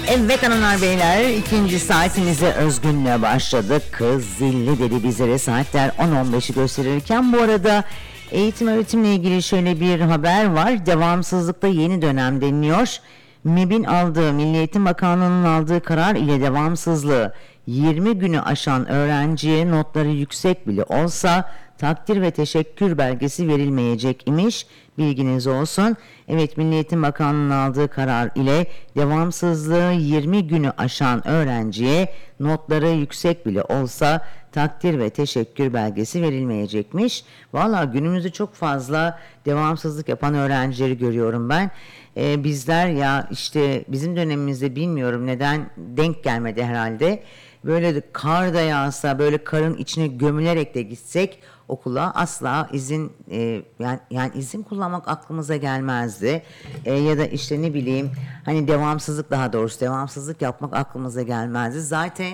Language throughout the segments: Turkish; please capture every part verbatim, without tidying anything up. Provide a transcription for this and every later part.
Evet hanımlar beyler, ikinci saatimize Özgün'le başladık. Kız zilli dedi bizlere, saatler on on beşi gösterirken. Bu arada eğitim öğretimle ilgili şöyle bir haber var. Devamsızlıkta yeni dönem deniliyor. M E B'in aldığı, Milli Eğitim Bakanlığı'nın aldığı karar ile devamsızlığı yirmi günü aşan öğrenciye notları yüksek bile olsa takdir ve teşekkür belgesi verilmeyecek imiş. Bilginiz olsun. Evet, Milli Eğitim Bakanlığı'nın aldığı karar ile devamsızlığı yirmi günü aşan öğrenciye notları yüksek bile olsa takdir ve teşekkür belgesi verilmeyecekmiş. Valla günümüzde çok fazla devamsızlık yapan öğrencileri görüyorum ben. Ee, bizler ya işte bizim dönemimizde bilmiyorum neden denk gelmedi herhalde. Böyle de kar da yağsa, böyle karın içine gömülerek de gitsek okula asla izin e, yani, yani izin kullanmak aklımıza gelmezdi. E, ya da işte ne bileyim hani devamsızlık, daha doğrusu devamsızlık yapmak aklımıza gelmezdi. Zaten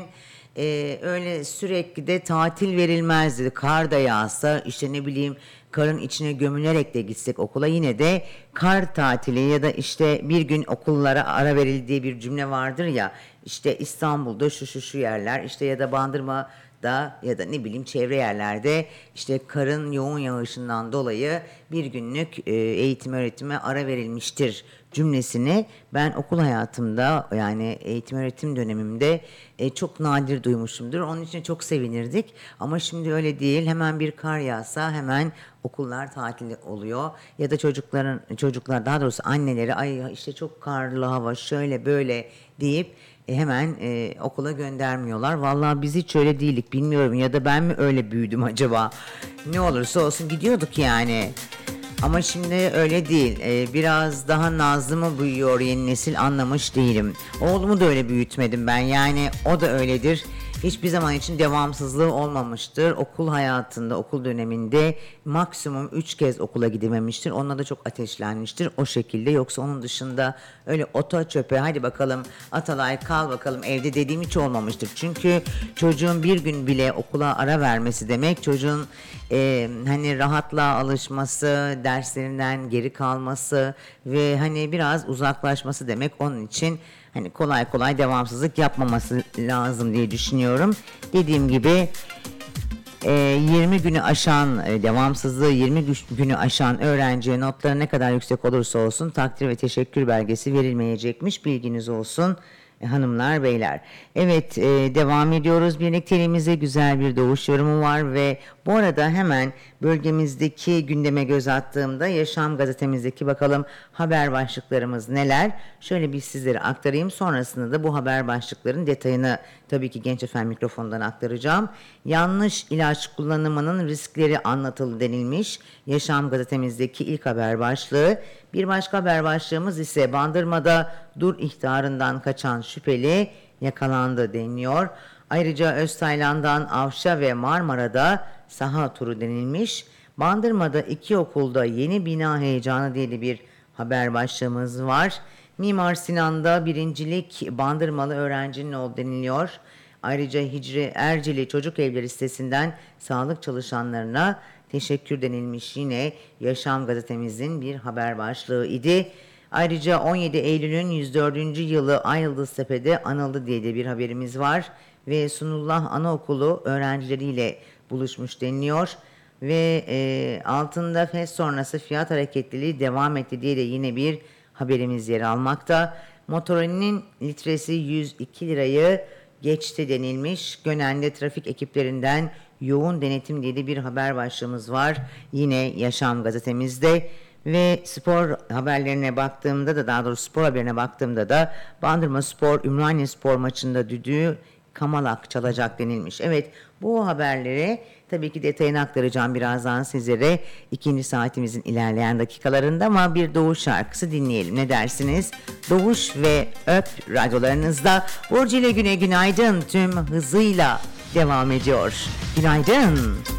e, öyle sürekli de tatil verilmezdi. Kar da yağsa, işte ne bileyim karın içine gömülerek de gitsek okula yine de kar tatili ya da işte bir gün okullara ara verildiği bir cümle vardır ya, işte İstanbul'da şu şu şu yerler, işte ya da Bandırma'da ya da ne bileyim çevre yerlerde işte karın yoğun yağışından dolayı bir günlük e, eğitim öğretime ara verilmiştir cümlesini ben okul hayatımda, yani eğitim öğretim dönemimde e, çok nadir duymuşumdur. Onun için çok sevinirdik ama şimdi öyle değil. Hemen bir kar yağsa hemen okullar tatil oluyor ya da çocukların çocuklar daha doğrusu anneleri ay işte çok karlı hava şöyle böyle deyip e, hemen e, okula göndermiyorlar. Vallahi biz hiç öyle değildik, bilmiyorum ya da ben mi öyle büyüdüm acaba? Ne olursa olsun gidiyorduk yani. Ama şimdi öyle değil. Ee, biraz daha nazlı mı büyüyor yeni nesil, anlamış değilim. Oğlumu da öyle büyütmedim ben. Yani o da öyledir. Hiçbir zaman için devamsızlığı olmamıştır. Okul hayatında, okul döneminde maksimum üç kez okula gidememiştir. Onunla da çok ateşlenmiştir o şekilde. Yoksa onun dışında öyle ota çöpe hadi bakalım Atalay kal bakalım evde dediğim hiç olmamıştır. Çünkü çocuğun bir gün bile okula ara vermesi demek çocuğun e, hani rahatlığa alışması, derslerinden geri kalması ve hani biraz uzaklaşması demek. Onun için hani kolay kolay devamsızlık yapmaması lazım diye düşünüyorum. Dediğim gibi e, yirmi günü aşan, e, devamsızlığı yirmi günü aşan öğrenciye notları ne kadar yüksek olursa olsun takdir ve teşekkür belgesi verilmeyecekmiş. Bilginiz olsun. E, hanımlar beyler. Evet, e, devam ediyoruz. Birlikteliğimizde güzel bir doğuş yorumu var ve bu arada hemen bölgemizdeki gündeme göz attığımda Yaşam gazetemizdeki bakalım haber başlıklarımız neler? Şöyle bir sizlere aktarayım. Sonrasında da bu haber başlıklarının detayını tabii ki Genç Efem mikrofondan aktaracağım. Yanlış ilaç kullanımının riskleri anlatıldı denilmiş. Yaşam gazetemizdeki ilk haber başlığı. Bir başka haber başlığımız ise Bandırma'da dur ihtarından kaçan şüpheli yakalandı deniliyor. Ayrıca Öztaylan'dan Avşa ve Marmara'da saha turu denilmiş. Bandırma'da iki okulda yeni bina heyecanı diye de bir haber başlığımız var. Mimar Sinan'da birincilik Bandırmalı öğrencinin oldu deniliyor. Ayrıca Hicri Ercili Çocuk Evleri sitesinden sağlık çalışanlarına teşekkür denilmiş, yine Yaşam gazetemizin bir haber başlığı idi. Ayrıca on yedi Eylül'ün yüz dördüncü yılı Ayıldıztepe'de anıldı diye de bir haberimiz var. Ve Sunullah Anaokulu öğrencileriyle buluşmuş deniliyor. Ve e, altında fes sonrası fiyat hareketliliği devam etti diye de yine bir haberimiz yer almakta. Motorinin litresi yüz iki lirayı geçti denilmiş. Gönen'de trafik ekiplerinden yoğun denetim diye de bir haber başlığımız var. Yine Yaşam gazetemizde. Ve spor haberlerine baktığımda da, daha doğrusu spor haberine baktığımda da Bandırma Spor Ümraniye Spor maçında düdüğü Kamalak çalacak denilmiş. Evet, bu haberleri tabii ki detayını aktaracağım birazdan sizlere ikinci saatimizin ilerleyen dakikalarında, ama bir Doğuş şarkısı dinleyelim. Ne dersiniz? Doğuş ve Öp radyolarınızda Burcu ile Güne günaydın tüm hızıyla devam ediyor. Günaydın.